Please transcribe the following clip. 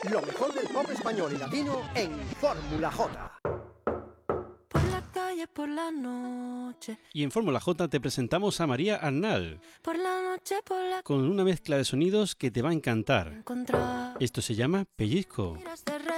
Lo mejor del pop español y latino en Fórmula J. Por la calle, por la noche. Y en Fórmula J te presentamos a María Arnal, Por la noche, por la con una mezcla de sonidos que te va a encantar. encontrar. Esto se llama Pellizco. Miras de